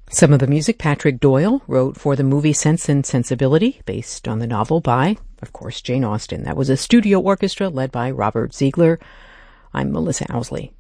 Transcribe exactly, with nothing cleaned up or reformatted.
Some of the music Patrick Doyle wrote for the movie Sense and Sensibility, based on the novel by, of course, Jane Austen. That was a studio orchestra led by Robert Ziegler. I'm Melissa Owsley.